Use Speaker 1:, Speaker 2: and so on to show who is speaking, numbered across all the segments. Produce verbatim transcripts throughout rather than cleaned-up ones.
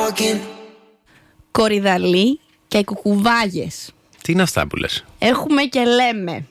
Speaker 1: Κορυδαλί και κουκουβάγες.
Speaker 2: Τι είναι αυτά που λες?
Speaker 1: Έχουμε και λέμε.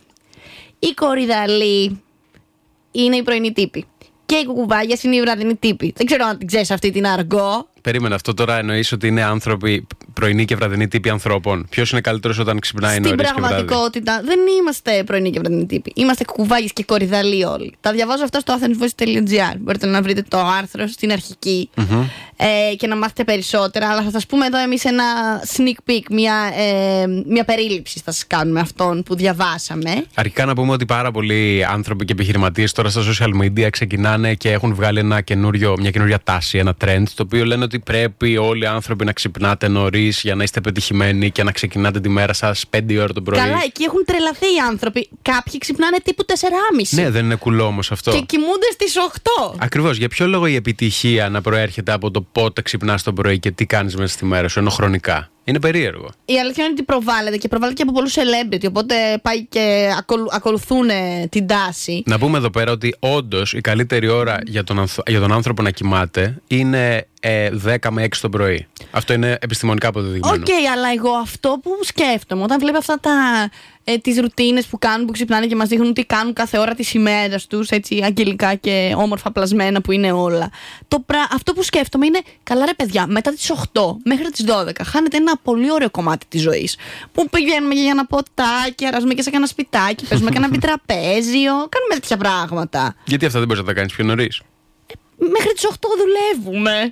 Speaker 1: Η κορυδαλί είναι η πρωινή τύπη και οι κουκουβάγες είναι η βραδινή τύπη. Δεν ξέρω αν την ξέρεις αυτή την αργό.
Speaker 2: Περίμενα, αυτό τώρα εννοείς ότι είναι άνθρωποι, πρωινή και βραδινή τύπη ανθρώπων. Ποιος είναι καλύτερος όταν ξυπνάει νωρίς και βράδυ?
Speaker 1: Στην πραγματικότητα δεν είμαστε πρωινή και βραδινή τύπη. Είμαστε κουκουβάγες και κορυδαλί όλοι. Τα διαβάζω αυτά στο athens voice τελεία gr. Μπορείτε να βρείτε το άρθρο στην αρχική mm-hmm. ε, και να μάθετε περισσότερα. Αλλά θα σας πούμε εδώ εμείς ένα sneak peek, μια, ε, μια περίληψη θα σας κάνουμε αυτών που διαβάσαμε.
Speaker 2: Αρχικά να πούμε ότι πάρα πολλοί άνθρωποι και επιχειρηματίες τώρα στα social media ξεκινάνε και έχουν βγάλει ένα καινούριο, μια καινούρια τάση, ένα trend, το οποίο λένε ότι πρέπει όλοι οι άνθρωποι να ξυπνάτε νωρίς για να είστε πετυχημένοι και να ξεκινάτε τη μέρα σας πέντε ώρα το πρωί.
Speaker 1: Καλά, εκεί έχουν τρελαθεί οι άνθρωποι. Κάποιοι ξυπνάνε τύπου τέσσερα και μισή.
Speaker 2: Ναι, δεν είναι κουλό όμως αυτό.
Speaker 1: Και κοιμούνται στις οκτώ.
Speaker 2: Ακριβώς. Για ποιο λόγο η επιτυχία να προέρχεται από το πότε ξυπνάς το πρωί και τι κάνεις μέσα στη μέρα σου, ενώ χρονικά? Είναι περίεργο.
Speaker 1: Η αλήθεια είναι ότι προβάλλεται και προβάλλεται και από πολλούς celebrity. Οπότε πάει και ακολου, ακολουθούν την τάση.
Speaker 2: Να πούμε εδώ πέρα ότι όντως η καλύτερη ώρα για τον, ανθ, για τον άνθρωπο να κοιμάται είναι ε, δέκα με έξι το πρωί. Αυτό είναι επιστημονικά αποδεδειγμένο.
Speaker 1: Οκ, okay, αλλά εγώ αυτό που σκέφτομαι όταν βλέπω αυτά τα. Ε, τις ρουτίνες που κάνουν, που ξυπνάνε και μας δείχνουν τι κάνουν κάθε ώρα της ημέρας τους, έτσι αγγελικά και όμορφα πλασμένα που είναι όλα. Το πρα... Αυτό που σκέφτομαι είναι, καλά ρε παιδιά, μετά τις οκτώ μέχρι τις δώδεκα χάνεται ένα πολύ ωραίο κομμάτι της ζωής. Που πηγαίνουμε για ένα ποτάκι, αράζουμε και σε κανένα σπιτάκι, παίζουμε και ένα επιτραπέζιο, κάνουμε τέτοια πράγματα.
Speaker 2: Γιατί αυτά δεν μπορείς να τα κάνεις πιο νωρίς?
Speaker 1: Μέχρι τις οκτώ δουλεύουμε.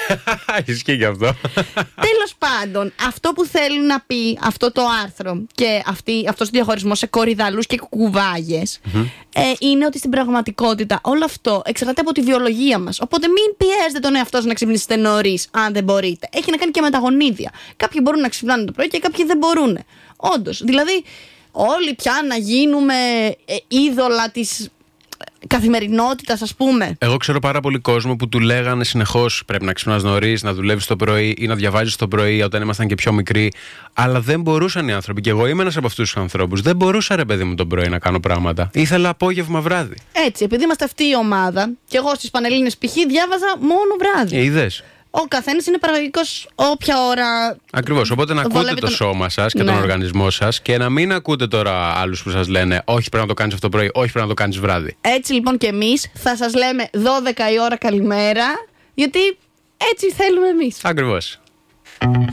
Speaker 2: Ισχύει και αυτό.
Speaker 1: Τέλος πάντων, αυτό που θέλει να πει αυτό το άρθρο και αυτή, αυτός ο διαχωρισμός σε κορυδαλούς και κουκουβάγες mm-hmm. ε, είναι ότι στην πραγματικότητα όλο αυτό εξαρτάται από τη βιολογία μας. Οπότε μην πιέζετε τον εαυτό σας να ξυπνήσετε νωρίς, αν δεν μπορείτε. Έχει να κάνει και με τα γονίδια. Κάποιοι μπορούν να ξυπνάνε το πρωί και κάποιοι δεν μπορούν. Όντως. Δηλαδή, όλοι πια να γίνουμε ε, είδωλα της καθημερινότητας, ας πούμε.
Speaker 2: Εγώ ξέρω πάρα πολύ κόσμο που του λέγανε συνεχώς πρέπει να ξυπνάς νωρίς, να δουλεύεις το πρωί ή να διαβάζεις το πρωί όταν ήμασταν και πιο μικροί. Αλλά δεν μπορούσαν οι άνθρωποι. Και εγώ είμαι ένας από αυτούς τους ανθρώπους. Δεν μπορούσα, ρε παιδί μου, το πρωί να κάνω πράγματα. Ήθελα απόγευμα βράδυ.
Speaker 1: Έτσι, επειδή είμαστε αυτή η ομάδα, και εγώ στις Πανελλήνιες π.χ. διάβαζα μόνο βράδυ.
Speaker 2: Ε, είδες.
Speaker 1: Ο καθένας είναι παραγωγικός όποια ώρα.
Speaker 2: Ακριβώς. Οπότε να ακούτε το τον... σώμα σας και ναι. τον οργανισμό σας και να μην ακούτε τώρα άλλους που σας λένε όχι πρέπει να το κάνεις αυτό το πρωί, όχι πρέπει να το κάνεις βράδυ.
Speaker 1: Έτσι λοιπόν και εμείς θα σας λέμε δώδεκα η ώρα καλημέρα, γιατί έτσι θέλουμε εμείς.
Speaker 2: Ακριβώς.